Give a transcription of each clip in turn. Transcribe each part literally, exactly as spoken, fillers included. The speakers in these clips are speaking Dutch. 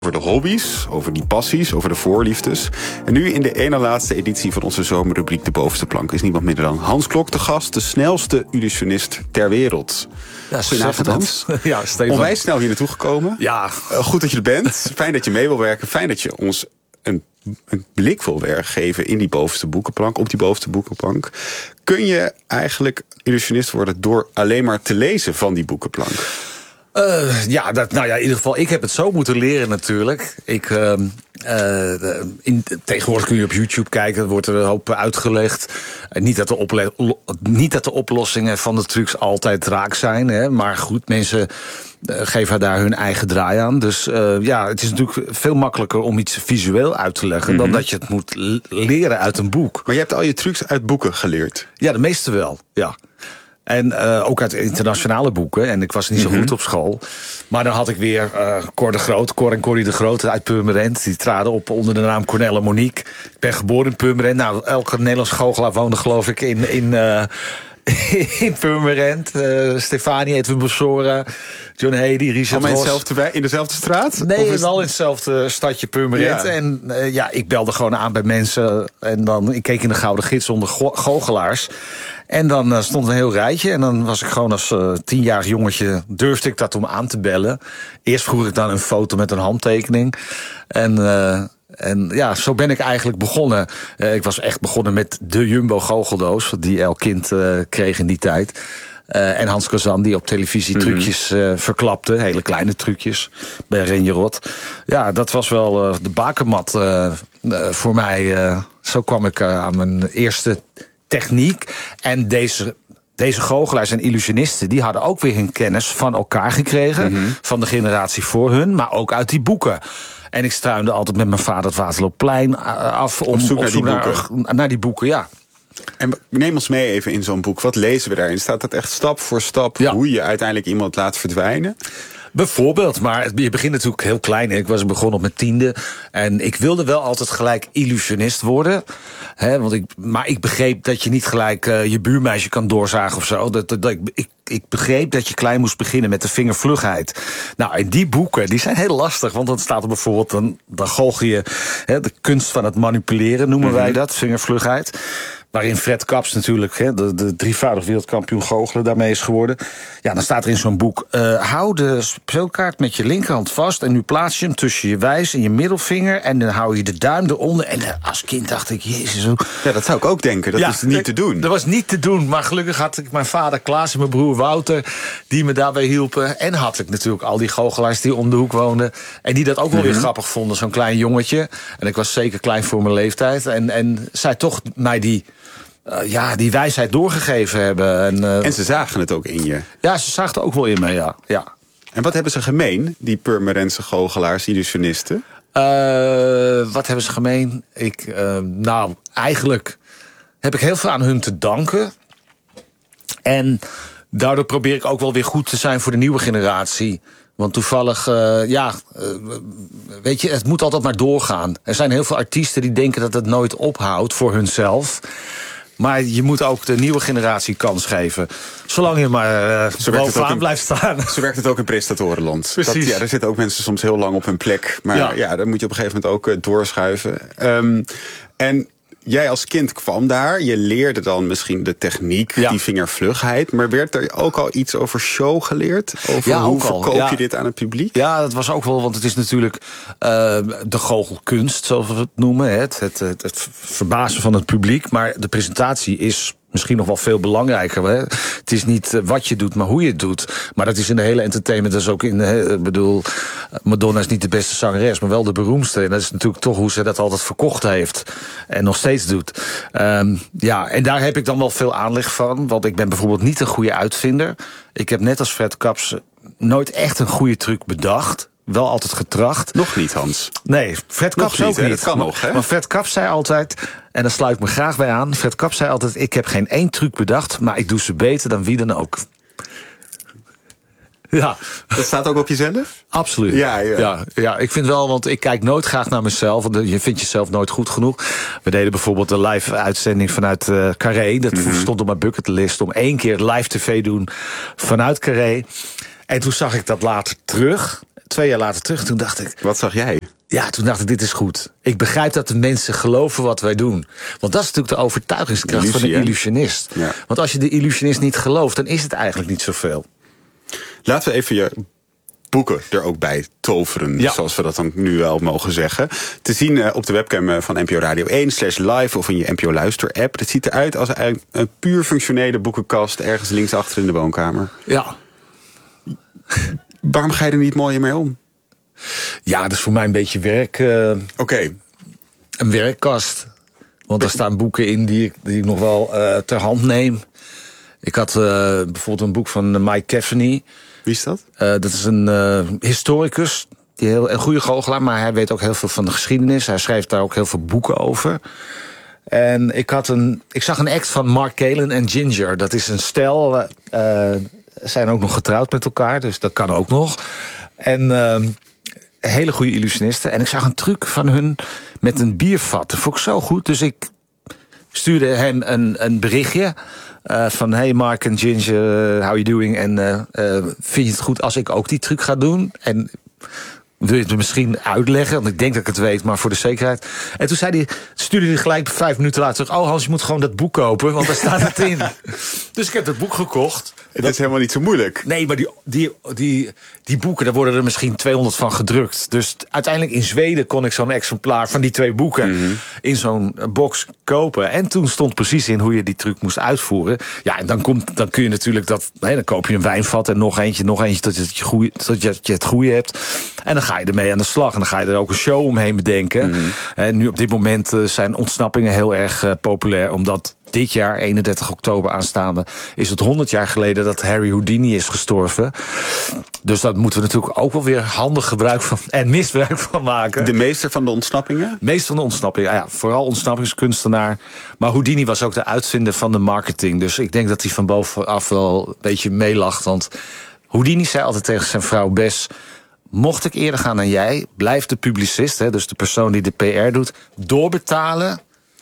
Over de hobby's, over die passies, over de voorliefdes. En nu in de ene laatste editie van onze zomerrubriek De Bovenste Plank is niemand minder dan Hans Klok te gast, de snelste illusionist ter wereld. Ja, Goedenavond, Hans. Ja, Stefan. Onwijs snel hier naartoe gekomen. Ja. Uh, goed dat je er bent. Fijn dat je mee wil werken. Fijn dat je ons een, een blik wil geven in die bovenste boekenplank, op die bovenste boekenplank. Kun je eigenlijk illusionist worden door alleen maar te lezen van die boekenplank? Uh, ja, dat, nou ja, in ieder geval, ik heb het zo moeten leren natuurlijk. Ik, uh, uh, in, tegenwoordig kun je op YouTube kijken, er wordt er een hoop uitgelegd. Uh, niet, dat de ople- niet dat de oplossingen van de trucs altijd raak zijn, hè, maar goed, mensen uh, geven daar hun eigen draai aan. Dus uh, ja, het is natuurlijk veel makkelijker om iets visueel uit te leggen, mm-hmm, dan dat je het moet l- leren uit een boek. Maar je hebt al je trucs uit boeken geleerd? Ja, de meeste wel, ja. En uh, ook uit internationale boeken. En ik was niet zo goed mm-hmm. op school. Maar dan had ik weer uh, Cor de Groot, Cor en Corrie de Groot uit Purmerend. Die traden op onder de naam Cornel en Monique. Ik ben geboren in Purmerend. Nou, elke Nederlands goochelaar woonde geloof ik in... in uh, in Purmerend. Uh, Stefanie, Edwin Bossora, John Hedy, Richard Allemaal Ross. In, hetzelfde, in dezelfde straat? Nee, is... wel in hetzelfde stadje Purmerend. Ja. En uh, ja, ik belde gewoon aan bij mensen. En dan, ik keek in de Gouden Gids onder go- goochelaars. En dan uh, stond een heel rijtje. En dan was ik gewoon als uh, tienjarig jongetje, durfde ik dat om aan te bellen. Eerst vroeg ik dan een foto met een handtekening. En... Uh, En ja, zo ben ik eigenlijk begonnen. Uh, ik was echt begonnen met de Jumbo goocheldoos, die elk kind uh, kreeg in die tijd. Uh, en Hans Kazan, die op televisie mm-hmm. trucjes uh, verklapte. Hele kleine trucjes bij Renje Rot. Ja, dat was wel uh, de bakermat uh, uh, voor mij. Uh, zo kwam ik uh, aan mijn eerste techniek. En deze... Deze goochelaars en illusionisten, die hadden ook weer hun kennis van elkaar gekregen. Mm-hmm. Van de generatie voor hun, maar ook uit die boeken. En ik struinde altijd met mijn vader het Waterloopplein af om op zoek, op zoek naar, naar, die naar, naar die boeken, ja. En neem ons mee even in zo'n boek. Wat lezen we daarin? Staat dat echt stap voor stap, ja, hoe je uiteindelijk iemand laat verdwijnen? Bijvoorbeeld, maar je begint natuurlijk heel klein. Ik was begonnen op mijn tiende. En ik wilde wel altijd gelijk illusionist worden. Hè, want ik, maar ik begreep dat je niet gelijk uh, je buurmeisje kan doorzagen of zo. Dat, dat, dat, ik, ik begreep dat je klein moest beginnen met de vingervlugheid. Nou, en die boeken, die zijn heel lastig. Want dan staat er bijvoorbeeld, dan, dan goochel je hè, de kunst van het manipuleren, noemen mm-hmm. wij dat, vingervlugheid. Waarin Fred Kaps natuurlijk, hè, de, de drievoudig wereldkampioen goochelen, daarmee is geworden. Ja, dan staat er in zo'n boek: Uh, hou de speelkaart met je linkerhand vast. En nu plaats je hem tussen je wijs en je middelvinger. En dan hou je de duim eronder. En uh, als kind dacht ik, jezus. Hoe... Ja, dat zou ik ook denken. Dat ja, is niet te doen. Dat was niet te doen. Maar gelukkig had ik mijn vader Klaas en mijn broer Wouter, die me daarbij hielpen. En had ik natuurlijk al die goochelaars die om de hoek woonden. En die dat ook wel mm-hmm. weer grappig vonden, zo'n klein jongetje. En ik was zeker klein voor mijn leeftijd. En, en zij toch mij die... Uh, ja, die wijsheid doorgegeven hebben. En, uh, en ze zagen het ook in je. Ja, ze zagen het ook wel in me, ja. ja. En wat hebben ze gemeen, die Purmerendse goochelaars, illusionisten? Uh, wat hebben ze gemeen? Ik, uh, nou, eigenlijk heb ik heel veel aan hun te danken. En daardoor probeer ik ook wel weer goed te zijn voor de nieuwe generatie. Want toevallig, uh, ja, uh, weet je, het moet altijd maar doorgaan. Er zijn heel veel artiesten die denken dat het nooit ophoudt voor hunzelf. Maar je moet ook de nieuwe generatie kans geven. Zolang je maar uh, bovenaan blijft staan. Zo werkt het ook in presentatorenland. Precies. Dat, ja, daar zitten ook mensen soms heel lang op hun plek. Maar ja, ja dan moet je op een gegeven moment ook uh, doorschuiven. Um, en jij als kind kwam daar. Je leerde dan misschien de techniek, ja, die vingervlugheid. Maar werd er ook al iets over show geleerd? Over ja, hoe ook al. verkoop ja. je dit aan het publiek? Ja, dat was ook wel, want het is natuurlijk uh, de goochelkunst, zoals we het noemen. Het, het, het, het verbazen van het publiek. Maar de presentatie is misschien nog wel veel belangrijker. Hè? Het is niet wat je doet, maar hoe je het doet. Maar dat is in de hele entertainment. Dat is ook in de, ik bedoel, Madonna is niet de beste zangeres, maar wel de beroemdste. En dat is natuurlijk toch hoe ze dat altijd verkocht heeft. En nog steeds doet. Um, ja, en daar heb ik dan wel veel aanleg van. Want ik ben bijvoorbeeld niet een goede uitvinder. Ik heb net als Fred Kaps nooit echt een goede truc bedacht. Wel altijd getracht. Nog niet, Hans. Nee, Fred Kaps nog ook niet. niet. Dat kan maar, nog, hè? Maar Fred Kaps zei altijd, en daar sluit ik me graag bij aan, Fred Kaps zei altijd: ik heb geen één truc bedacht, maar ik doe ze beter dan wie dan ook. Ja. Dat staat ook op jezelf? Absoluut. Ja, ja. Ja, ja, ik vind wel, want ik kijk nooit graag naar mezelf. Want je vindt jezelf nooit goed genoeg. We deden bijvoorbeeld een live uitzending vanuit uh, Carré. Dat mm-hmm. stond op mijn bucketlist om één keer live tv doen vanuit Carré. En toen zag ik dat later terug. twee jaar later terug. Toen dacht ik... Wat zag jij? Ja, toen dacht ik, dit is goed. Ik begrijp dat de mensen geloven wat wij doen. Want dat is natuurlijk de overtuigingskracht Illusie, van de illusionist. Ja. Want als je de illusionist niet gelooft, dan is het eigenlijk niet zoveel. Laten we even je boeken er ook bij toveren, ja. zoals we dat dan nu wel mogen zeggen. Te zien uh, op de webcam van N P O Radio één slash live of in je N P O Luister app. Het ziet eruit als een, een puur functionele boekenkast ergens linksachter in de woonkamer. Ja. Waarom ga je er niet mooier mee om? Ja, dat is voor mij een beetje werk. Uh, Oké. Okay. Een werkkast. Want er staan boeken in die ik, die ik nog wel uh, ter hand neem. Ik had uh, bijvoorbeeld een boek van Mike Caveny. Wie is dat? Uh, dat is een uh, historicus. Die heel, een goede goochelaar, maar hij weet ook heel veel van de geschiedenis. Hij schrijft daar ook heel veel boeken over. En ik, had een, ik zag een act van Mark Kalen en Ginger. Dat is een stel. Uh, zijn ook nog getrouwd met elkaar, dus dat kan ook nog. En uh, hele goede illusionisten. En ik zag een truc van hun met een biervat. Dat vond ik zo goed, dus ik stuurde hem een, een berichtje. Uh, van hey Mark en Ginger, uh, how you doing? En uh, uh, vind je het goed als ik ook die truc ga doen? En wil je het misschien uitleggen? Want ik denk dat ik het weet, maar voor de zekerheid. En toen zei hij, stuurde hij gelijk vijf minuten later terug. Oh Hans, je moet gewoon dat boek kopen, want daar staat het in. Dus ik heb dat boek gekocht. Het is helemaal niet zo moeilijk. Nee, maar die, die, die, die boeken, daar worden er misschien tweehonderd van gedrukt. Dus uiteindelijk in Zweden kon ik zo'n exemplaar van die twee boeken mm-hmm. in zo'n box kopen. En toen stond precies in hoe je die truc moest uitvoeren. Ja, en dan, komt, dan kun je natuurlijk dat. Nee, dan koop je een wijnvat en nog eentje, nog eentje, tot je het, goeie, tot je, je het goede hebt. En dan ga je ermee aan de slag. En dan ga je er ook een show omheen bedenken. Mm-hmm. En nu op dit moment uh, zijn ontsnappingen heel erg uh, populair, omdat dit jaar, eenendertig oktober aanstaande, is het honderd jaar geleden dat Harry Houdini is gestorven. Dus daar moeten we natuurlijk ook wel weer handig gebruik van en misbruik van maken. De meester van de ontsnappingen? Meester van de ontsnappingen, ja. Vooral ontsnappingskunstenaar. Maar Houdini was ook de uitvinder van de marketing. Dus ik denk dat hij van bovenaf wel een beetje meelacht. Want Houdini zei altijd tegen zijn vrouw Bess: mocht ik eerder gaan dan jij, blijf de publicist, hè, dus de persoon die de P R doet, doorbetalen,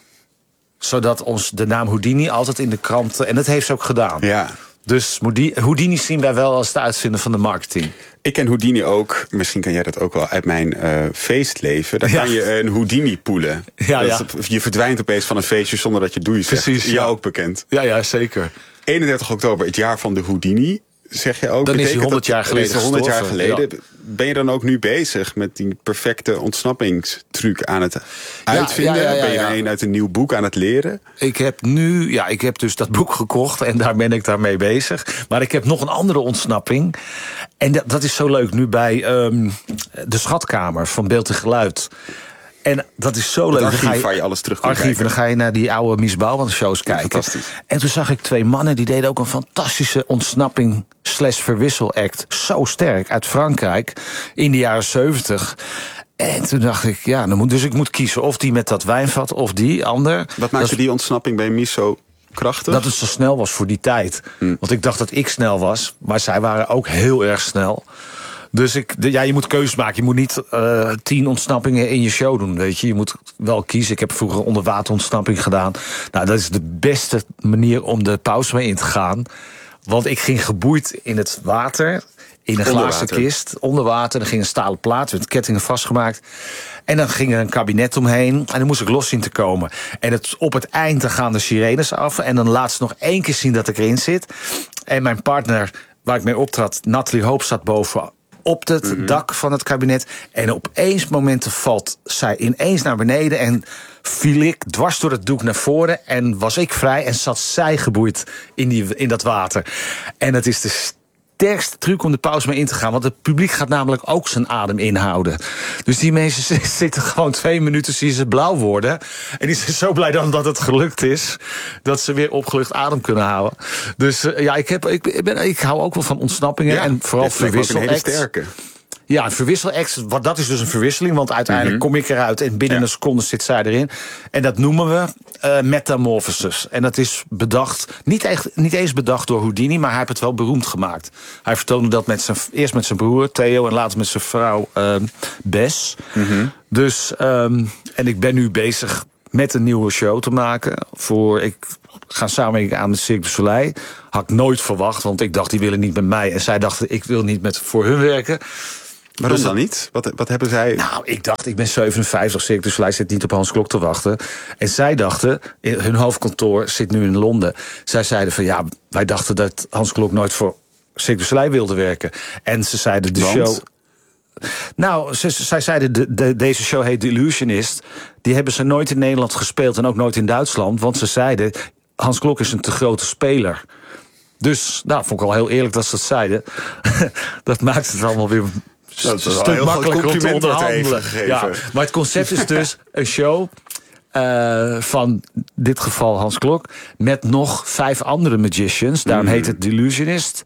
zodat ons de naam Houdini altijd in de kranten. En dat heeft ze ook gedaan. Ja. Dus Houdini zien wij wel als de uitvinder van de marketing. Ik ken Houdini ook, misschien ken jij dat ook wel uit mijn uh, feestleven. Daar ja. kan je een Houdini poelen. Ja, ja. Dat, je verdwijnt opeens van een feestje zonder dat je doei zegt. Precies. Jou ja. ook bekend. Ja, ja, zeker. eenendertig oktober, het jaar van de Houdini. Zeg je ook, dan is hij honderd jaar geleden honderd jaar geleden. Ja. Ben je dan ook nu bezig met die perfecte ontsnappingstruc aan het uitvinden? Ja, ja, ja, ja, ben je er een uit een nieuw boek aan het leren? Ik heb nu, ja, ik heb dus dat boek gekocht en daar ben ik daarmee bezig. Maar ik heb nog een andere ontsnapping. En dat, dat is zo leuk, nu bij um, de Schatkamer van Beeld en Geluid. En dat is zo leuk. Het archief dan ga je, waar je alles terug kunt archief, kijken. En dan ga je naar die oude Mies Bouwman shows kijken. Ja, en toen zag ik twee mannen, die deden ook een fantastische ontsnapping slash verwisselact. Zo sterk, uit Frankrijk, in de jaren zeventig. En toen dacht ik, ja, dan moet, dus ik moet kiezen of die met dat wijnvat of die ander. Wat maakte die ontsnapping bij Mies zo krachtig? Dat het zo snel was voor die tijd. Hm. Want ik dacht dat ik snel was, maar zij waren ook heel erg snel. Dus ik, ja, je moet keuzes maken. Je moet niet uh, tien ontsnappingen in je show doen, weet je. Je moet wel kiezen. Ik heb vroeger onderwaterontsnapping gedaan. Nou, dat is de beste manier om de pauze mee in te gaan. Want ik ging geboeid in het water, in een glazen kist, onder water. Er ging een stalen plaat met kettingen vastgemaakt. En dan ging er een kabinet omheen. En dan moest ik los zien te komen. En het, op het eind dan gaan de sirenes af. En dan laat ze nog één keer zien dat ik erin zit. En mijn partner, waar ik mee optrad, Nathalie Hoop, staat boven op het mm-hmm. dak van het kabinet. En op eens momenten valt zij ineens naar beneden en viel ik dwars door het doek naar voren en was ik vrij en zat zij geboeid in, die, in dat water. En het is de sterkste truc om de pauze mee in te gaan, want het publiek gaat namelijk ook zijn adem inhouden. Dus die mensen zitten gewoon twee minuten, zien ze blauw worden. En die zijn zo blij dan dat het gelukt is, dat ze weer opgelucht adem kunnen houden. Dus uh, ja, ik, heb, ik, ben, ik hou ook wel van ontsnappingen ja, en vooral verwisselacts. Ja, een verwisselacts, dat is dus een verwisseling, want uiteindelijk mm-hmm. kom ik eruit en binnen ja. een seconde zit zij erin. En dat noemen we uh, metamorphosis. En dat is bedacht, niet, echt, niet eens bedacht door Houdini, maar hij heeft het wel beroemd gemaakt. Hij vertoonde dat met zijn, eerst met zijn broer Theo en later met zijn vrouw uh, Bess. Mm-hmm. Dus, um, en ik ben nu bezig met een nieuwe show te maken. Voor, ik ga samenwerken aan met Cirque du Soleil. Had ik nooit verwacht, want ik dacht die willen niet met mij. En zij dachten ik wil niet met voor hun werken. Waarom dus dan niet? Wat, wat hebben zij... Nou, ik dacht, ik ben zevenenvijftig, Cirque du Soleil zit niet op Hans Klok te wachten. En zij dachten, hun hoofdkantoor zit nu in Londen. Zij zeiden van, ja, wij dachten dat Hans Klok nooit voor Cirque du Soleil wilde werken. En ze zeiden, de Want? show... Nou, ze, zij zeiden, de, de, deze show heet The Illusionist. Die hebben ze nooit in Nederland gespeeld en ook nooit in Duitsland. Want ze zeiden, Hans Klok is een te grote speler. Dus, nou, vond ik wel heel eerlijk dat ze dat zeiden. Dat maakt het allemaal weer... Dat is een een stuk heel makkelijker om te onderhandelen. Ja, maar het concept is dus een show uh, van in dit geval Hans Klok met nog vijf andere magicians. Daarom mm. heet het The Illusionist.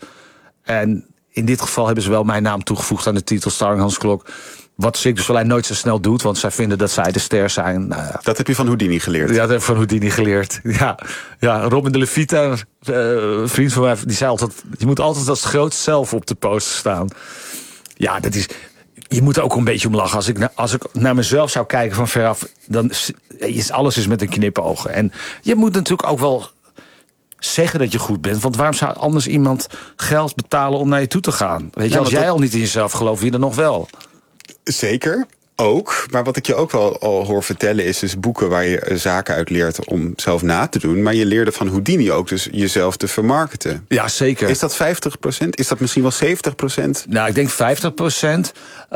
En in dit geval hebben ze wel mijn naam toegevoegd aan de titel starring Hans Klok. Wat Cirque du Soleil nooit zo snel doet, want zij vinden dat zij de ster zijn. Nou ja. Dat heb je van Houdini geleerd? Ja, dat heb ik van Houdini geleerd. Ja, ja Robin de Levita, uh, een vriend van mij, die zei altijd... je moet altijd als groot zelf op de poster staan. Ja, dat is... Je moet er ook een beetje om lachen. Als ik, na, als ik naar mezelf zou kijken van veraf... dan is alles is met een knipoog. En je moet natuurlijk ook wel zeggen dat je goed bent. Want waarom zou anders iemand geld betalen om naar je toe te gaan? Weet je, ja, als jij dat... al niet in jezelf gelooft, wie dan nog wel? Zeker. Ook, maar wat ik je ook wel al hoor vertellen is dus boeken waar je zaken uit leert om zelf na te doen. Maar je leerde van Houdini ook dus jezelf te vermarkten. Ja, zeker. Is dat vijftig procent? Is dat misschien wel zeventig procent? Nou, ik denk vijftig procent.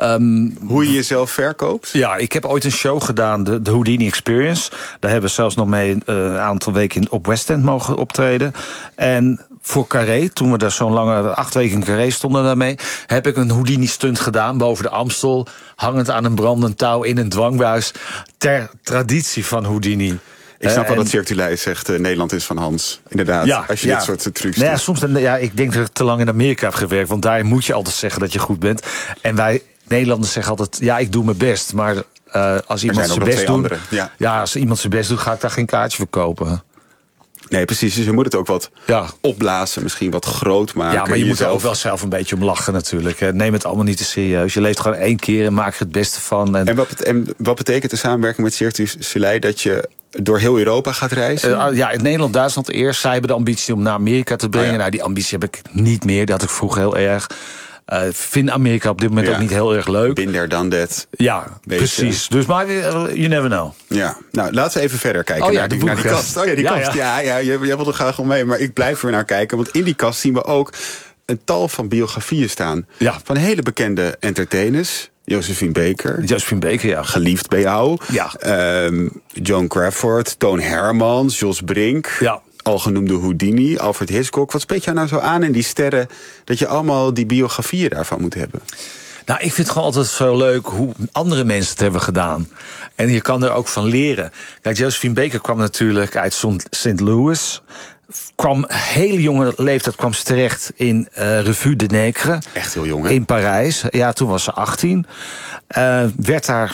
Um, Hoe je jezelf verkoopt? Ja, ik heb ooit een show gedaan, de, de Houdini Experience. Daar hebben we zelfs nog mee uh, een aantal weken in, op West End mogen optreden. En voor Carré, toen we daar zo'n lange acht weken in Carré stonden daarmee, heb ik een Houdini-stunt gedaan boven de Amstel, hangend aan een brandend touw in een dwangbuis, ter traditie van Houdini. Ik snap uh, wel dat Cirque du Soleil zegt, uh, Nederland is van Hans. Inderdaad, ja, als je ja. dit soort uh, trucs nou ja, doet. soms, ja, ik denk dat ik te lang in Amerika heb gewerkt, want daar moet je altijd zeggen dat je goed bent. En wij Nederlanders zeggen altijd, ja, ik doe mijn best, maar uh, als iemand zijn best doet, ja. ja, als iemand zijn best doet, ga ik daar geen kaartje verkopen. Nee, precies. Dus je moet het ook wat ja. opblazen, misschien wat groot maken. Ja, maar je jezelf... moet er ook wel zelf een beetje om lachen natuurlijk. Neem het allemaal niet te serieus. Je leeft gewoon één keer en maak er het beste van. En, en, wat, en wat betekent de samenwerking met Cirque du Soleil? Dat je door heel Europa gaat reizen? Uh, ja, in Nederland, Duitsland eerst. Zij hebben de ambitie om naar Amerika te brengen. Oh ja. Nou, die ambitie heb ik niet meer. Dat had ik vroeger heel erg. Ik uh, vind Amerika op dit moment ja. ook niet heel erg leuk. Been there, done that. Ja, precies. Dus maar you never know. Ja, nou laten we even verder kijken oh, naar, ja, die, naar die kast. Oh ja, die ja, kast. Ja, ja, ja jij, jij wil er graag om mee, maar ik blijf er naar kijken. Want in die kast zien we ook een tal van biografieën staan. Ja. Van hele bekende entertainers. Josephine Baker. Josephine Baker, ja. Geliefd bij jou. Ja. Um, Joan Crawford, Toon Hermans, Jos Brink. Ja. Al genoemde Houdini, Alfred Hitchcock. Wat spreekt jou nou zo aan in die sterren, dat je allemaal die biografieën daarvan moet hebben? Nou, ik vind het gewoon altijd zo leuk hoe andere mensen het hebben gedaan. En je kan er ook van leren. Kijk, Josephine Baker kwam natuurlijk uit Saint Louis. Kwam hele jonge leeftijd kwam ze terecht in uh, Revue de Nègre. Echt heel jong, hè? In Parijs. Ja, toen was ze achttien. Uh, werd daar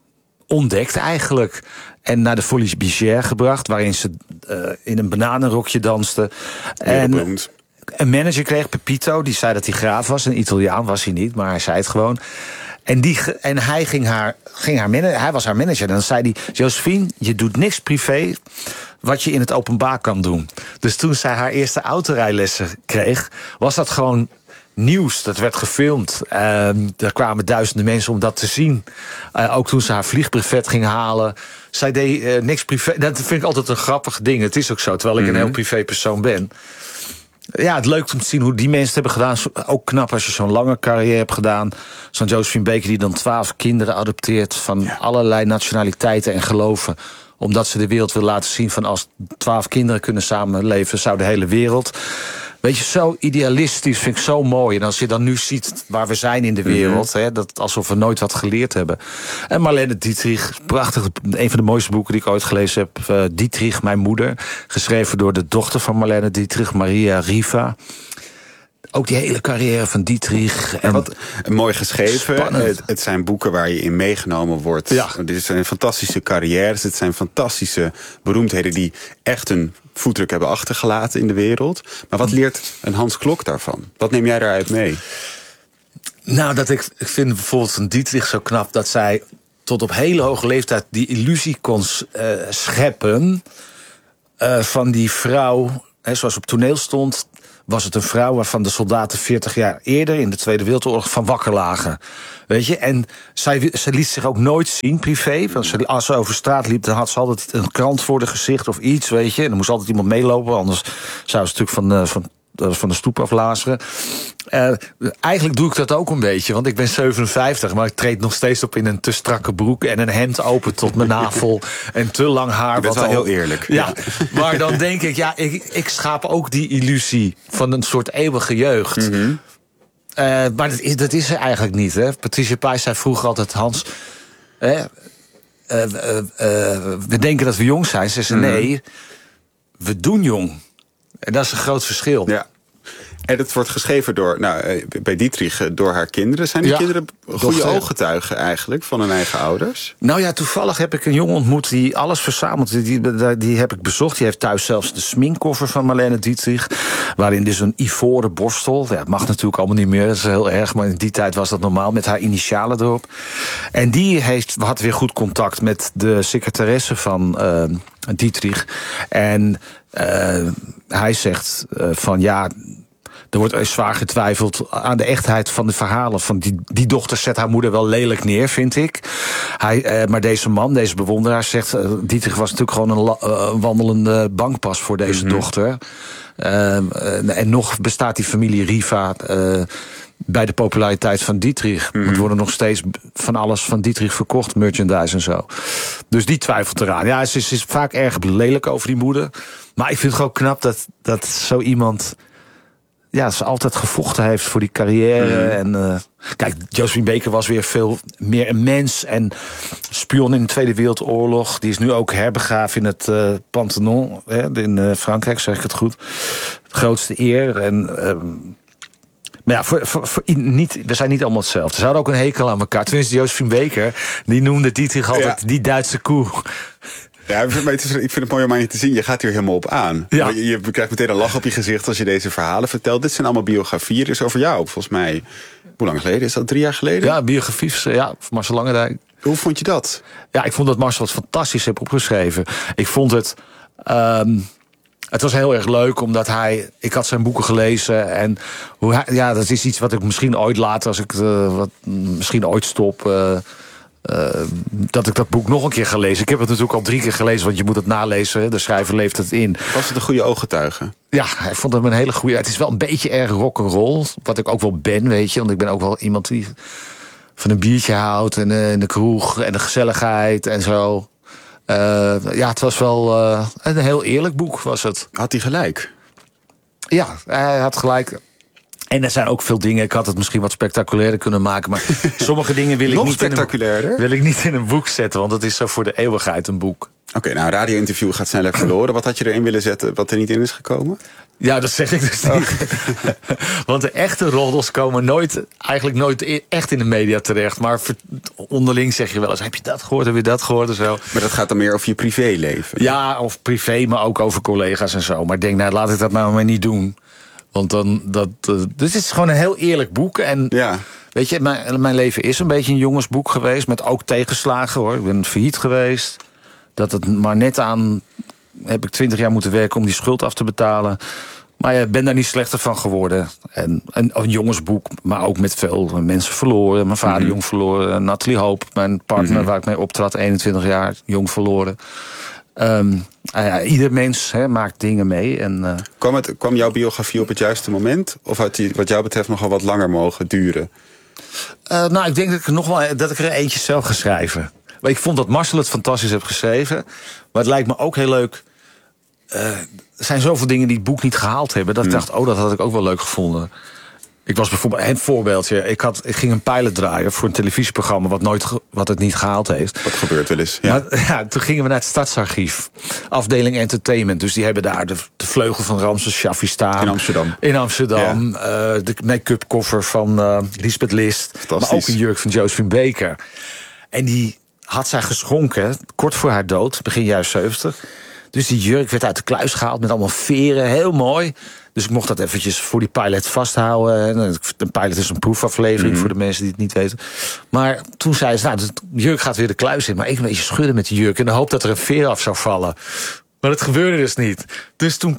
ontdekt eigenlijk. En naar de Folies Bergère gebracht, waarin ze uh, in een bananenrokje danste. En een manager kreeg, Pepito, die zei dat hij graaf was. Een Italiaan was hij niet, maar hij zei het gewoon. En, die, en hij, ging haar, ging haar manager, hij was haar manager. En dan zei hij, Josephine, je doet niks privé wat je in het openbaar kan doen. Dus toen zij haar eerste autorijlessen kreeg, was dat gewoon nieuws. Dat werd gefilmd. Uh, er kwamen duizenden mensen om dat te zien. Uh, ook toen ze haar vliegbrevet ging halen. Zij deed uh, niks privé. Dat vind ik altijd een grappig ding. Het is ook zo, terwijl ik mm-hmm. een heel privé persoon ben. Ja, het leuk om te zien hoe die mensen het hebben gedaan. Ook knap als je zo'n lange carrière hebt gedaan. Zo'n Josephine Baker die dan twaalf kinderen adopteert van ja. allerlei nationaliteiten en geloven. Omdat ze de wereld wil laten zien van als twaalf kinderen kunnen samenleven, zou de hele wereld. Weet je, zo idealistisch vind ik zo mooi. En als je dan nu ziet waar we zijn in de wereld, mm-hmm. hè, dat alsof we nooit wat geleerd hebben. En Marlene Dietrich, prachtig, een van de mooiste boeken die ik ooit gelezen heb. Uh, Dietrich, mijn moeder, geschreven door de dochter van Marlene Dietrich, Maria Riva. Ook die hele carrière van Dietrich. En wat mooi geschreven. Het, het zijn boeken waar je in meegenomen wordt. Ja. Dit zijn fantastische carrières. Het zijn fantastische beroemdheden die echt een voetdruk hebben achtergelaten in de wereld. Maar wat leert een Hans Klok daarvan? Wat neem jij daaruit mee? Nou, dat ik, ik vind bijvoorbeeld van Dietrich zo knap dat zij tot op hele hoge leeftijd die illusie kon uh, scheppen uh, van die vrouw, hè, zoals op toneel stond, was het een vrouw waarvan de soldaten veertig jaar eerder in de Tweede Wereldoorlog van wakker lagen. Weet je, en zij, zij liet zich ook nooit zien, privé. Want ze, als ze over straat liep, dan had ze altijd een krant voor de gezicht of iets, weet je. En er moest altijd iemand meelopen, anders zou ze natuurlijk van, uh, van, uh, van de stoep aflazeren. Uh, eigenlijk doe ik dat ook een beetje, want ik ben zevenenvijftig... maar ik treed nog steeds op in een te strakke broek en een hemd open tot mijn navel en te lang haar. Je bent wat wel al, heel eerlijk. Ja, maar dan denk ik, ja, ik, ik schaap ook die illusie van een soort eeuwige jeugd. Mm-hmm. Uh, maar dat is, dat is er eigenlijk niet. Hè? Patricia Pai zei vroeger altijd, Hans, hè, uh, uh, uh, we denken dat we jong zijn. Ze zei, Mm-hmm. nee, we doen jong. En dat is een groot verschil. Ja. En het wordt geschreven door, nou, bij Dietrich door haar kinderen. Zijn die ja, kinderen goede dochter. ooggetuigen eigenlijk van hun eigen ouders? Nou ja, toevallig heb ik een jongen ontmoet die alles verzamelt. Die, die, die heb ik bezocht. Die heeft thuis zelfs de sminkkoffer van Marlene Dietrich. Waarin dus een ivoren borstel. Ja, het mag natuurlijk allemaal niet meer, dat is heel erg. Maar in die tijd was dat normaal, met haar initialen erop. En die heeft, had weer goed contact met de secretaresse van uh, Dietrich. En uh, hij zegt uh, van ja... Er wordt zwaar getwijfeld aan de echtheid van de verhalen. Van die, die dochter zet haar moeder wel lelijk neer, vind ik. Hij, eh, maar deze man, deze bewonderaar, zegt... Uh, Dietrich was natuurlijk gewoon een, la, uh, een wandelende bankpas voor deze mm-hmm. dochter. Uh, uh, en nog bestaat die familie Riva... Uh, bij de populariteit van Dietrich. Mm-hmm. Er worden nog steeds van alles van Dietrich verkocht, merchandise en zo. Dus die twijfelt eraan. Ja, ze is, is vaak erg lelijk over die moeder. Maar ik vind het gewoon knap dat, dat zo iemand... Ja, ze altijd gevochten heeft voor die carrière. Mm. En uh, kijk, Josephine Baker was weer veel meer een mens en spion in de Tweede Wereldoorlog. Die is nu ook herbegraven in het uh, Pantheon hè, in uh, Frankrijk, zeg ik het goed. De grootste eer. En, uh, maar ja, voor, voor, voor, niet, we zijn niet allemaal hetzelfde. Ze hadden ook een hekel aan elkaar. Tenminste, Josephine Baker, die noemde Dietrich altijd ja. die Duitse koe. Ja, ik vind het mooi om aan je te zien. Je gaat hier helemaal op aan. Ja. Je, je krijgt meteen een lach op je gezicht als je deze verhalen vertelt. Dit zijn allemaal biografieën. Dus over jou, volgens mij. Hoe lang geleden is dat? Drie jaar geleden? Ja, biografie ja, van Marcel Langendijk. Hoe vond je dat? Ja, ik vond dat Marcel het fantastisch heeft opgeschreven. Ik vond het... Um, het was heel erg leuk, omdat hij... Ik had zijn boeken gelezen en... Hoe hij, ja, dat is iets wat ik misschien ooit later, als ik uh, wat, misschien ooit stop... Uh, Uh, dat ik dat boek nog een keer ga lezen. Ik heb het natuurlijk al drie keer gelezen, want je moet het nalezen. Hè? De schrijver leeft het in. Was het een goede ooggetuige? Ja, hij vond hem een hele goede... Het is wel een beetje erg rock'n'roll, wat ik ook wel ben, weet je. Want ik ben ook wel iemand die van een biertje houdt... en uh, in de kroeg en de gezelligheid en zo. Uh, ja, het was wel uh, een heel eerlijk boek, was het. Had hij gelijk? Ja, hij had gelijk... En er zijn ook veel dingen, ik had het misschien wat spectaculairder kunnen maken... maar sommige dingen wil ik, niet in een, wil ik niet in een boek zetten... want het is zo voor de eeuwigheid een boek. Oké, okay, nou, een radio-interview gaat sneller verloren. Wat had je erin willen zetten wat er niet in is gekomen? Ja, dat zeg ik dus niet. Oh. Want de echte roddels komen nooit, eigenlijk nooit echt in de media terecht. Maar onderling zeg je wel eens, heb je dat gehoord, heb je dat gehoord en zo. Maar dat gaat dan meer over je privéleven? Ja, of privé, maar ook over collega's en zo. Maar ik denk, nou, laat ik dat nou maar niet doen. Want dan, dat, uh, dit is gewoon een heel eerlijk boek. En ja. Weet je, mijn, mijn leven is een beetje een jongensboek geweest. Met ook tegenslagen, hoor. Ik ben failliet geweest. Dat het maar net aan... heb ik twintig jaar moeten werken om die schuld af te betalen. Maar ik ja, ben daar niet slechter van geworden. En een, een jongensboek, maar ook met veel mensen verloren. Mijn vader mm-hmm. jong verloren. Nathalie Hoop, mijn partner mm-hmm. waar ik mee optrad, eenentwintig jaar, jong verloren. Um, uh, ja, ieder mens he, maakt dingen mee. En, uh... kwam, het, kwam jouw biografie op het juiste moment? Of had die wat jou betreft nogal wat langer mogen duren? Uh, nou, ik denk dat ik, er nog wel, dat ik er eentje zelf ga schrijven. Maar ik vond dat Marcel het fantastisch heeft geschreven. Maar het lijkt me ook heel leuk... Uh, er zijn zoveel dingen die het boek niet gehaald hebben... dat ik hmm. dacht, oh, dat had ik ook wel leuk gevonden. Ik was bijvoorbeeld, een voorbeeldje, ik, had, ik ging een pilot draaien voor een televisieprogramma wat, nooit, wat het niet gehaald heeft. Wat gebeurt wel eens, ja. Maar, ja. Toen gingen we naar het Stadsarchief, afdeling entertainment. Dus die hebben daar de, de vleugel van Ramses Shaffi staan. In Amsterdam. In Amsterdam, ja. uh, de make-up koffer van uh, Lisbeth List. Maar ook een jurk van Josephine Baker. En die had zij geschonken, kort voor haar dood, begin jaren zeventig. Dus die jurk werd uit de kluis gehaald met allemaal veren, heel mooi. Dus ik mocht dat eventjes voor die pilot vasthouden. Een pilot is een proefaflevering mm-hmm. voor de mensen die het niet weten. Maar toen zei ze, nou, de jurk gaat weer de kluis in. Maar even een beetje schudden met die jurk in de hoop dat er een veer af zou vallen. Maar dat gebeurde dus niet. Dus toen, een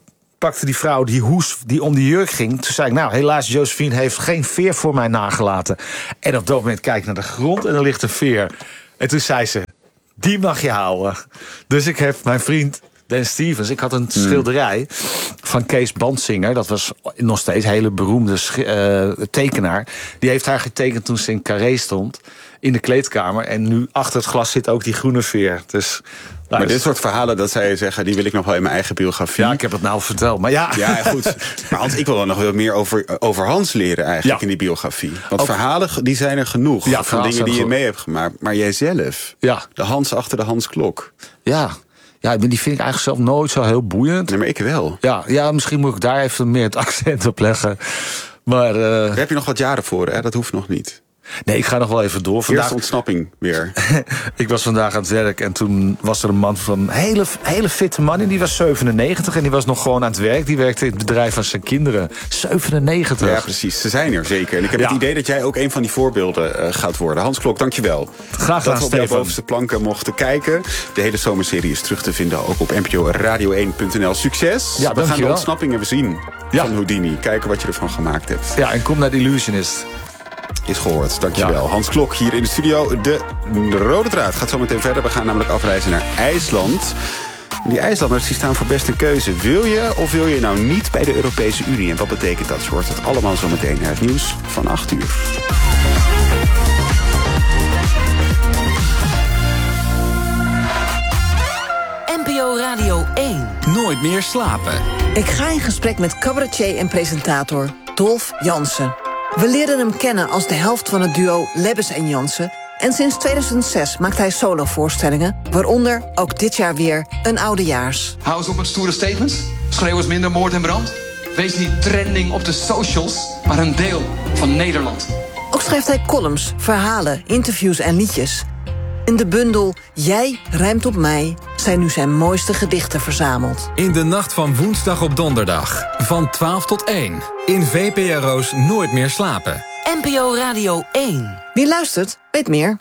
pakte die vrouw die hoes die om die jurk ging. Toen zei ik, nou, helaas, Josephine heeft geen veer voor mij nagelaten. En op dat moment kijk ik naar de grond en er ligt een veer. En toen zei ze, die mag je houden. Dus ik heb mijn vriend Dan Stevens, ik had een schilderij van Kees Bandsinger. Dat was nog steeds een hele beroemde uh, tekenaar. Die heeft haar getekend toen ze in Carré stond. In de kleedkamer. En nu achter het glas zit ook die groene veer. Dus, nou, maar dit soort verhalen, dat zij zeggen, die wil ik nog wel in mijn eigen biografie. Ja, ik heb het nou verteld. Maar ja. Ja, goed. Maar Hans, ik wil wel nog veel meer over, over Hans leren eigenlijk, ja, in die biografie. Want ook verhalen, die zijn er genoeg. Ja, van dingen die je mee hebt gemaakt. Maar jijzelf, ja. De Hans achter de Hans Klok. Ja. Ja, die vind ik eigenlijk zelf nooit zo heel boeiend. Nee, maar ik wel. Ja, ja, misschien moet ik daar even meer het accent op leggen. Maar uh... daar heb je nog wat jaren voor, hè? Dat hoeft nog niet. Nee, ik ga nog wel even door. Vandaag... Eerste ontsnapping weer. Ik was vandaag aan het werk en toen was er een man van een hele, hele fitte man. En die was zevenennegentig en die was nog gewoon aan het werk. Die werkte in het bedrijf van zijn kinderen. zevenennegentig. Ja, precies. Ze zijn er zeker. En ik heb ja. het idee dat jij ook een van die voorbeelden uh, gaat worden. Hans Klok, dankjewel. Graag gedaan, dat we op jouw bovenste planken mochten kijken. De hele zomerserie is terug te vinden ook op n p o radio één punt n l. Succes. Ja, we gaan de de ontsnappingen zien ja. van Houdini. Kijken wat je ervan gemaakt hebt. Ja, en kom naar de Illusionist. Is gehoord, dankjewel. Ja. Hans Klok hier in de studio. De rode draad gaat zo meteen verder. We gaan namelijk afreizen naar IJsland. Die IJslanders die staan voor best een keuze. Wil je of wil je nou niet bij de Europese Unie? En wat betekent dat? Je hoort het allemaal zo meteen naar het nieuws van acht uur. N P O Radio één. Nooit meer slapen. Ik ga in gesprek met cabaretier en presentator Dolf Jansen. We leerden hem kennen als de helft van het duo Lebbes en Jansen. En sinds tweeduizend zes maakt hij solovoorstellingen, waaronder ook dit jaar weer een oudejaars. Hou eens op met stoere statements. Schreeuw eens minder moord en brand. Wees niet trending op de socials, maar een deel van Nederland. Ook schrijft hij columns, verhalen, interviews en liedjes. In de bundel Jij rijmt op mij zijn nu zijn mooiste gedichten verzameld. In de nacht van woensdag op donderdag. Van twaalf tot één. In V P R O's Nooit meer slapen. N P O Radio één. Wie luistert, weet meer.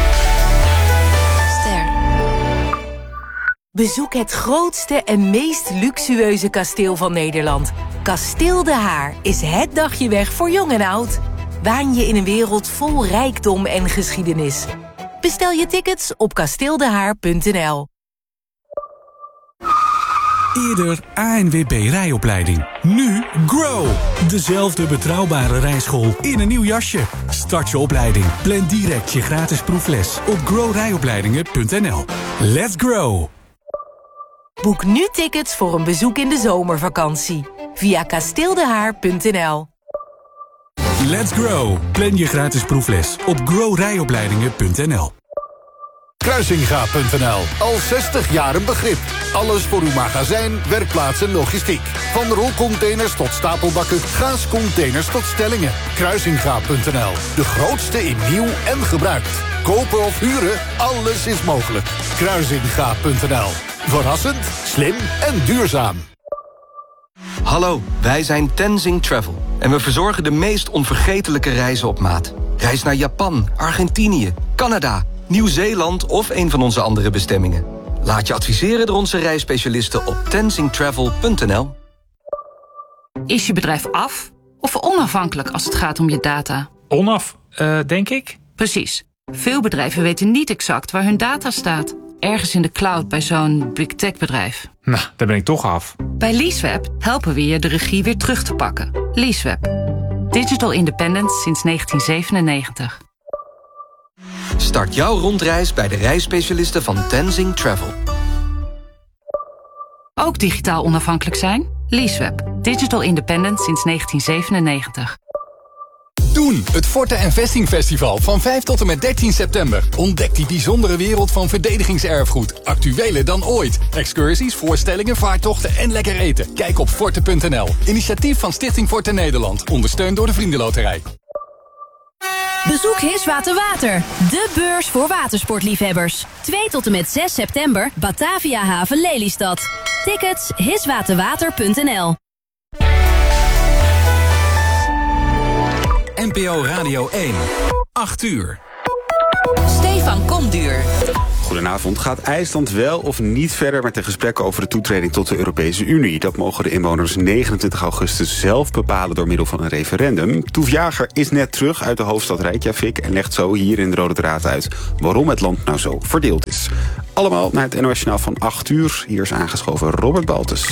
Ster. Bezoek het grootste en meest luxueuze kasteel van Nederland. Kasteel De Haar is het dagje weg voor jong en oud. Waan je in een wereld vol rijkdom en geschiedenis. Bestel je tickets op kasteeldehaar punt n l. Eerder A N W B rijopleiding. Nu Grow. Dezelfde betrouwbare rijschool in een nieuw jasje. Start je opleiding. Plan direct je gratis proefles op grow rijopleidingen punt n l. Let's grow. Boek nu tickets voor een bezoek in de zomervakantie. Via kasteeldehaar punt n l. Let's grow. Plan je gratis proefles op grow rijopleidingen punt n l. Kruisinga punt n l. Al zestig jaar een begrip. Alles voor uw magazijn, werkplaats en logistiek. Van rolcontainers tot stapelbakken, gaascontainers tot stellingen. Kruisinga punt n l. De grootste in nieuw en gebruikt. Kopen of huren, alles is mogelijk. Kruisinga punt n l. Verrassend, slim en duurzaam. Hallo, wij zijn Tenzing Travel. En we verzorgen de meest onvergetelijke reizen op maat. Reis naar Japan, Argentinië, Canada, Nieuw-Zeeland of een van onze andere bestemmingen. Laat je adviseren door onze reisspecialisten op tenzing travel punt n l. Is je bedrijf af of onafhankelijk als het gaat om je data? Onaf, uh, denk ik. Precies. Veel bedrijven weten niet exact waar hun data staat. Ergens in de cloud bij zo'n big tech bedrijf. Nou, daar ben ik toch af. Bij Leaseweb helpen we je de regie weer terug te pakken. Leaseweb. Digital independence sinds negentien zevenennegentig. Start jouw rondreis bij de reisspecialisten van Tenzing Travel. Ook digitaal onafhankelijk zijn? Leaseweb. Digital independence sinds negentien zevenennegentig. Doen, het Forte en Vesting Festival van vijf tot en met dertien september. Ontdek die bijzondere wereld van verdedigingserfgoed. Actueler dan ooit. Excursies, voorstellingen, vaartochten en lekker eten. Kijk op forte punt n l. Initiatief van Stichting Forte Nederland. Ondersteund door de Vriendenloterij. Bezoek Hiswater Water, de beurs voor watersportliefhebbers. twee tot en met zes september, Batavia Haven Lelystad. Tickets hiswaterwater punt n l. N P O Radio één. acht uur. Stefan Komduur. Goedenavond. Gaat IJsland wel of niet verder met de gesprekken over de toetreding tot de Europese Unie? Dat mogen de inwoners negenentwintig augustus zelf bepalen door middel van een referendum. Toef Jager is net terug uit de hoofdstad Reykjavik en legt zo hier in de Rode Draad uit waarom het land nou zo verdeeld is. Allemaal naar het N O S Journaal van acht uur. Hier is aangeschoven Robert Baltus.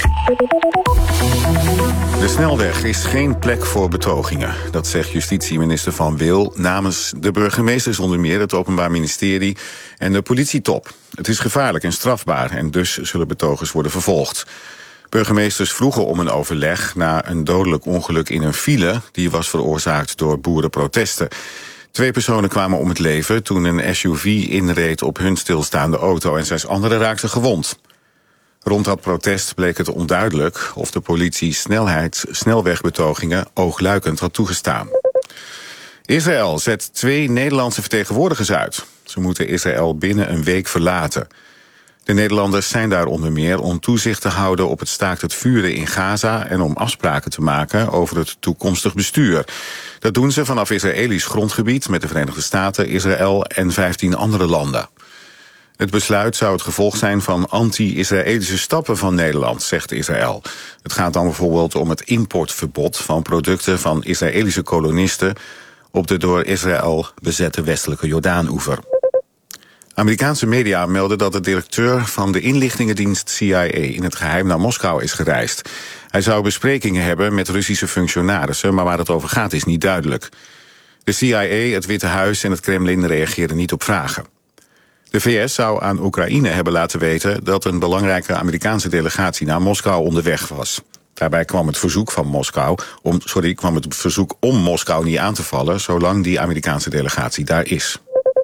De snelweg is geen plek voor betogingen. Dat zegt justitieminister Van Wil namens de burgemeesters, onder meer het Openbaar Ministerie en de politietop. Het is gevaarlijk en strafbaar en dus zullen betogers worden vervolgd. Burgemeesters vroegen om een overleg na een dodelijk ongeluk in een file die was veroorzaakt door boerenprotesten. Twee personen kwamen om het leven toen een S U V inreed op hun stilstaande auto en zes anderen raakten gewond. Rond dat protest bleek het onduidelijk of de politie snelheids, snelwegbetogingen oogluikend had toegestaan. Israël zet twee Nederlandse vertegenwoordigers uit. Ze moeten Israël binnen een week verlaten. De Nederlanders zijn daar onder meer om toezicht te houden op het staakt het vuren in Gaza en om afspraken te maken over het toekomstig bestuur. Dat doen ze vanaf Israëlisch grondgebied met de Verenigde Staten, Israël en vijftien andere landen. Het besluit zou het gevolg zijn van anti-Israëlische stappen van Nederland, zegt Israël. Het gaat dan bijvoorbeeld om het importverbod van producten van Israëlische kolonisten op de door Israël bezette westelijke Jordaan-oever. Amerikaanse media melden dat de directeur van de inlichtingendienst C I A in het geheim naar Moskou is gereisd. Hij zou besprekingen hebben met Russische functionarissen, maar waar het over gaat is niet duidelijk. De C I A, het Witte Huis en het Kremlin reageerden niet op vragen. De V S zou aan Oekraïne hebben laten weten dat een belangrijke Amerikaanse delegatie naar Moskou onderweg was. Daarbij kwam het verzoek van Moskou om, sorry, kwam het verzoek om Moskou niet aan te vallen, zolang die Amerikaanse delegatie daar is.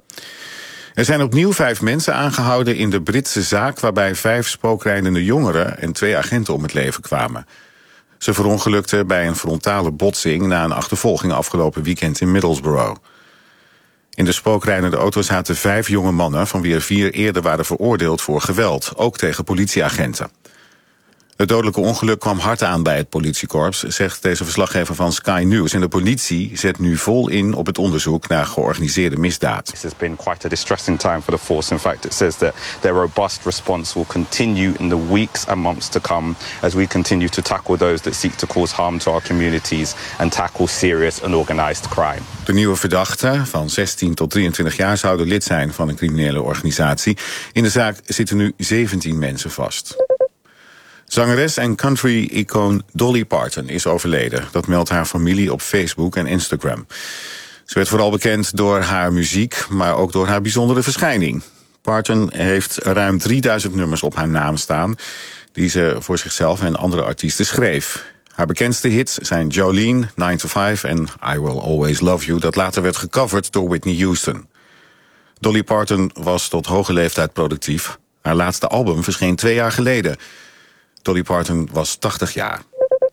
Er zijn opnieuw vijf mensen aangehouden in de Britse zaak waarbij vijf spookrijdende jongeren en twee agenten om het leven kwamen. Ze verongelukten bij een frontale botsing na een achtervolging afgelopen weekend in Middlesbrough. In de spookrijdende auto zaten vijf jonge mannen, van wie er vier eerder waren veroordeeld voor geweld, ook tegen politieagenten. Het dodelijke ongeluk kwam hard aan bij het politiekorps, zegt deze verslaggever van Sky News. En de politie zet nu vol in op het onderzoek naar georganiseerde misdaad. This has been quite a distressing time for the force. In fact, it says that their robust response will continue in the weeks and months to come as we continue to tackle those that seek to cause harm to our communities and tackle serious and organized crime. De nieuwe verdachten van zestien tot drieëntwintig jaar zouden lid zijn van een criminele organisatie. In de zaak zitten nu zeventien mensen vast. Zangeres en country-icoon Dolly Parton is overleden. Dat meldt haar familie op Facebook en Instagram. Ze werd vooral bekend door haar muziek, maar ook door haar bijzondere verschijning. Parton heeft ruim drieduizend nummers op haar naam staan, die ze voor zichzelf en andere artiesten schreef. Haar bekendste hits zijn Jolene, nine to five en I Will Always Love You, dat later werd gecoverd door Whitney Houston. Dolly Parton was tot hoge leeftijd productief. Haar laatste album verscheen twee jaar geleden. Dolly Parton was tachtig jaar.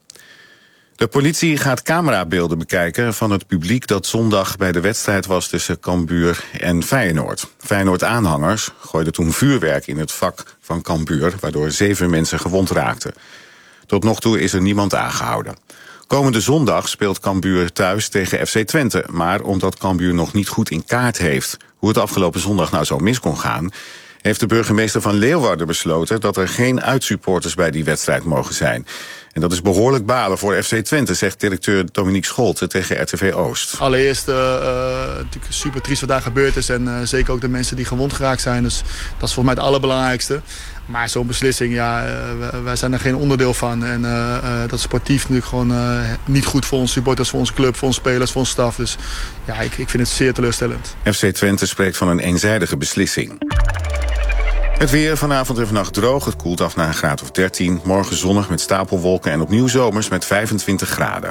De politie gaat camerabeelden bekijken van het publiek dat zondag bij de wedstrijd was tussen Cambuur en Feyenoord. Feyenoord-aanhangers gooiden toen vuurwerk in het vak van Cambuur, waardoor zeven mensen gewond raakten. Tot nog toe is er niemand aangehouden. Komende zondag speelt Cambuur thuis tegen F C Twente, maar omdat Cambuur nog niet goed in kaart heeft hoe het afgelopen zondag nou zo mis kon gaan, heeft de burgemeester van Leeuwarden besloten dat er geen uitsupporters bij die wedstrijd mogen zijn. En dat is behoorlijk balen voor F C Twente, zegt directeur Dominique Scholte tegen R T V Oost. Allereerst uh, natuurlijk super triest wat daar gebeurd is en uh, zeker ook de mensen die gewond geraakt zijn. Dus dat is volgens mij het allerbelangrijkste. Maar zo'n beslissing, ja, uh, wij zijn er geen onderdeel van. En uh, uh, dat is sportief natuurlijk gewoon uh, niet goed voor onze supporters, voor onze club, voor onze spelers, voor onze staf. Dus ja, ik, ik vind het zeer teleurstellend. F C Twente spreekt van een eenzijdige beslissing. Het weer vanavond en vannacht droog. Het koelt af naar een graad of dertien. Morgen zonnig met stapelwolken en opnieuw zomers met vijfentwintig graden.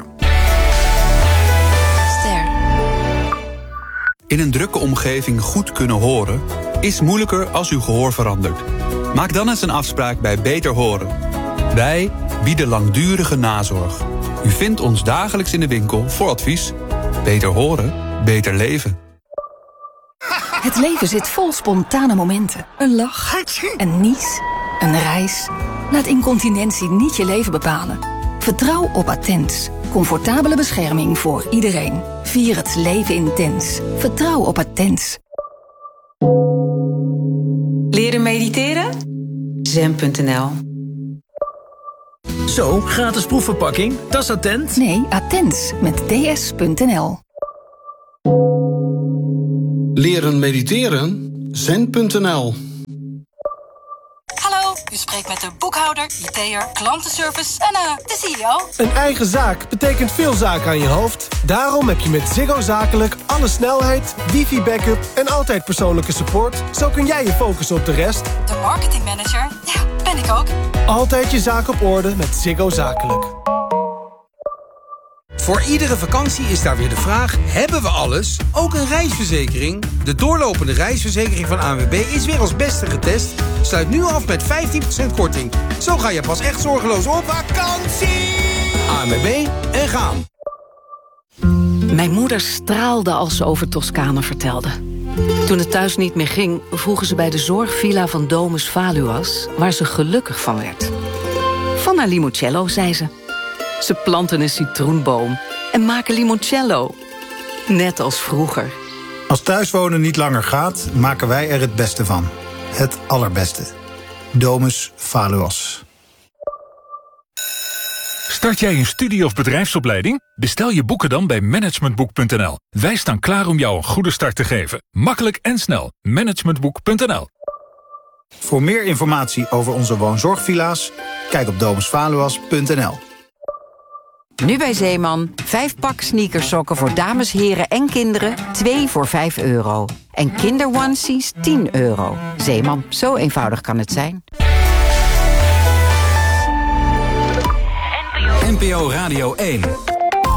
Ster. In een drukke omgeving goed kunnen horen is moeilijker als uw gehoor verandert. Maak dan eens een afspraak bij Beter Horen. Wij bieden langdurige nazorg. U vindt ons dagelijks in de winkel voor advies. Beter horen, beter leven. Het leven zit vol spontane momenten. Een lach, een nies, een reis. Laat incontinentie niet je leven bepalen. Vertrouw op Attens. Comfortabele bescherming voor iedereen. Vier het leven intens. Vertrouw op Attens. Leren mediteren? zen punt n l. Zo, gratis proefverpakking. Dat is Attent? Nee, Attent met d s punt n l. Leren mediteren? zen punt n l. Hallo, u spreekt met de boekhouder, I T'er, klantenservice en uh, de C E O. Een eigen zaak betekent veel zaken aan je hoofd. Daarom heb je met Ziggo Zakelijk alle snelheid, wifi-backup en altijd persoonlijke support. Zo kun jij je focussen op de rest. De marketingmanager, ja, ben ik ook. Altijd je zaak op orde met Ziggo Zakelijk. Voor iedere vakantie is daar weer de vraag, hebben we alles? Ook een reisverzekering? De doorlopende reisverzekering van A N W B is weer als beste getest. Sluit nu af met vijftien procent korting. Zo ga je pas echt zorgeloos op vakantie! A N W B en gaan. Mijn moeder straalde als ze over Toscane vertelde. Toen het thuis niet meer ging, vroegen ze bij de zorgvilla van Domus Valuas, waar ze gelukkig van werd. Van haar limoncello, zei ze. Ze planten een citroenboom en maken limoncello. Net als vroeger. Als thuiswonen niet langer gaat, maken wij er het beste van. Het allerbeste. Domus Valuas. Start jij een studie- of bedrijfsopleiding? Bestel je boeken dan bij managementboek punt n l. Wij staan klaar om jou een goede start te geven. Makkelijk en snel. managementboek punt n l. Voor meer informatie over onze woonzorgvilla's, kijk op domus valuas punt n l. Nu bij Zeeman, vijf pak sneakersokken voor dames, heren en kinderen, twee voor vijf euro. En kinderonesies tien euro. Zeeman, zo eenvoudig kan het zijn. N P O Radio één.